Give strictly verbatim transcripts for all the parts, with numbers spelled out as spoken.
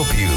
più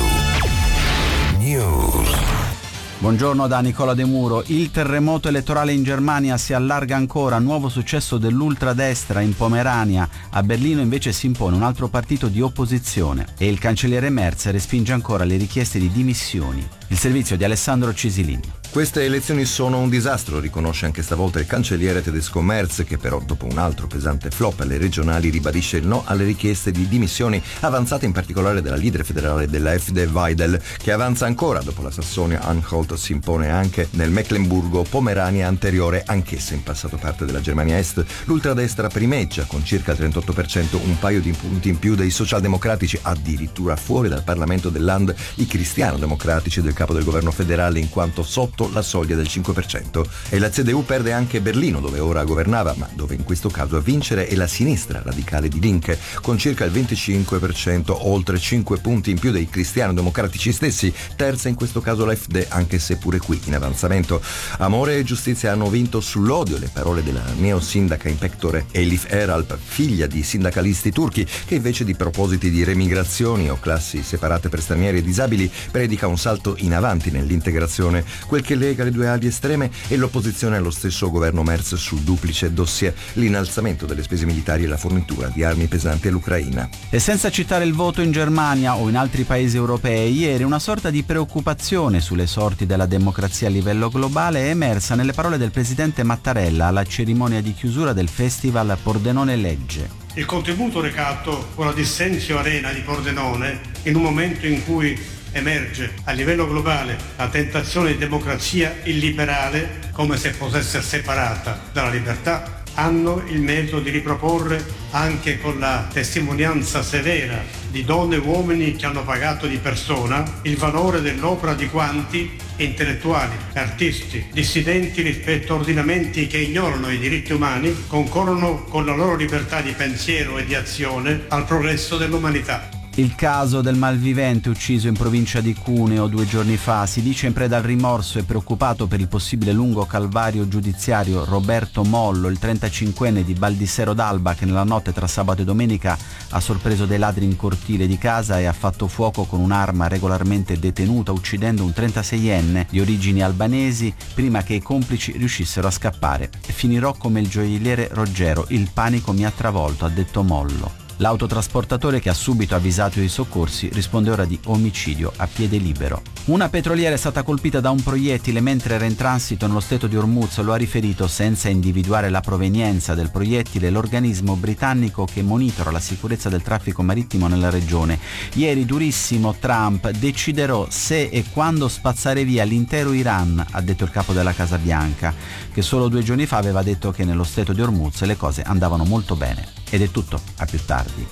News. Buongiorno da Nicola De Muro. Il terremoto elettorale in Germania si allarga ancora, nuovo successo dell'ultradestra in Pomerania. A Berlino invece si impone un altro partito di opposizione e il cancelliere Merz respinge ancora le richieste di dimissioni. Il servizio di Alessandro Cisilin. Queste elezioni sono un disastro, riconosce anche stavolta il cancelliere tedesco Merz, che però dopo un altro pesante flop alle regionali ribadisce il no alle richieste di dimissioni avanzate in particolare dalla leader federale della F D Weidel, che avanza ancora dopo la Sassonia-Anhalt, si impone anche nel Mecklenburgo-Pomerania anteriore, anch'essa in passato parte della Germania Est. L'ultradestra primeggia con circa il trentotto per cento, un paio di punti in più dei socialdemocratici, addirittura fuori dal Parlamento del Land i cristiano-democratici del capo del governo federale, in quanto sotto la soglia del cinque per cento. E la C D U perde anche Berlino, dove ora governava, ma dove in questo caso a vincere è la sinistra radicale di Linke, con circa il venticinque per cento, oltre cinque punti in più dei cristiano-democratici stessi. Terza in questo caso l'A F D, anche se pure qui in avanzamento. Amore e giustizia hanno vinto sull'odio, le parole della neo-sindaca in pectore Elif Eralp, figlia di sindacalisti turchi, che invece di propositi di remigrazioni o classi separate per stranieri e disabili predica un salto in avanti nell'integrazione. Quel che lega le due ali estreme è l'opposizione allo stesso governo Merz sul duplice dossier, l'innalzamento delle spese militari e la fornitura di armi pesanti all'Ucraina. E senza citare il voto in Germania o in altri paesi europei, ieri una sorta di preoccupazione sulle sorti della democrazia a livello globale è emersa nelle parole del presidente Mattarella alla cerimonia di chiusura del festival Pordenone Legge. Il contributo recato con la Dissenzio Arena di Pordenone, in un momento in cui emerge a livello globale la tentazione di democrazia illiberale come se potesse separata dalla libertà, hanno il merito di riproporre, anche con la testimonianza severa di donne e uomini che hanno pagato di persona, il valore dell'opera di quanti, intellettuali, artisti, dissidenti rispetto a ordinamenti che ignorano i diritti umani, concorrono con la loro libertà di pensiero e di azione al progresso dell'umanità. Il caso del malvivente ucciso in provincia di Cuneo due giorni fa si dice in preda al rimorso e preoccupato per il possibile lungo calvario giudiziario. Roberto Mollo, il trentacinquenne di Baldissero d'Alba, che nella notte tra sabato e domenica ha sorpreso dei ladri in cortile di casa e ha fatto fuoco con un'arma regolarmente detenuta, uccidendo un trentaseienne di origini albanesi prima che i complici riuscissero a scappare. Finirò come il gioielliere Roggero, il panico mi ha travolto, ha detto Mollo. L'autotrasportatore, che ha subito avvisato i soccorsi, risponde ora di omicidio a piede libero. Una petroliera è stata colpita da un proiettile mentre era in transito nello stretto di Hormuz, lo ha riferito, senza individuare la provenienza del proiettile, l'organismo britannico che monitora la sicurezza del traffico marittimo nella regione. Ieri durissimo Trump: deciderò se e quando spazzare via l'intero Iran, ha detto il capo della Casa Bianca, che solo due giorni fa aveva detto che nello stretto di Hormuz le cose andavano molto bene. Ed è tutto, a più tardi.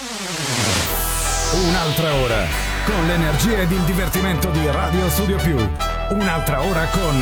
Un'altra ora con l'energia ed il divertimento di Radio Studio Più. Un'altra ora con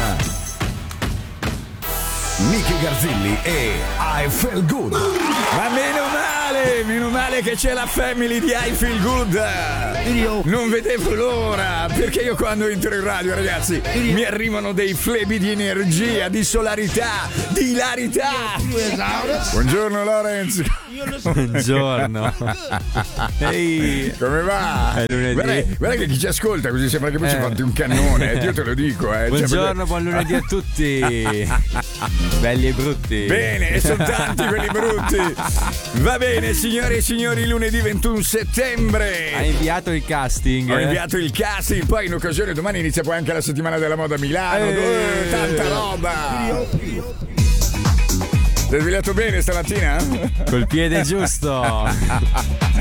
Nicky Garzilli e I Feel Good. Ma meno male, meno male che c'è la family di I Feel Good. Non vedevo l'ora, perché io quando entro in radio, ragazzi, mi arrivano dei flebi di energia, di solarità, di ilarità. Buongiorno Lorenzo. Buongiorno. Ehi, come va? È lunedì. Guarda, guarda che chi ci ascolta così sembra che poi eh. ci fanti un cannone, eh, io te lo dico. Eh. Buongiorno, cioè, buon lunedì a tutti. Belli e brutti. Bene, e sono tanti quelli brutti. Va bene, signore e signori, lunedì ventuno settembre. Hai inviato il casting. Ho eh? inviato il casting, poi in occasione domani inizia poi anche la settimana della moda a Milano. Eh, eh, tanta roba. Ti hai svegliato bene stamattina? Col piede giusto.